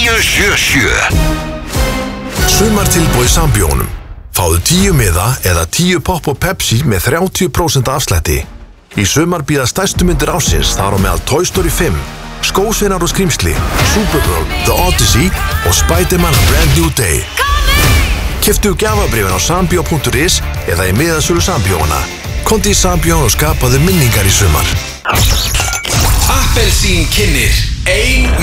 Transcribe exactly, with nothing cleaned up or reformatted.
níu sjö sjö. Sumartilboð í Sambíóunum. Fáðu tíu miða eða tíu popp og Pepsi með þrjátíu prósent afslætti. Í sumar bíða stærstu myndir ársins þar á meðal Toy Story fimm, Skósveinar og skrímsli, Supergirl, The Odyssey og Spider-Man A Brand New Day. Keyptu gjafabréfin á sambio punktur is eða í miðasölu Sambíóuna. Komdu í Sambíón og skapaðu minningar í sumar. Appelsín kynnir ein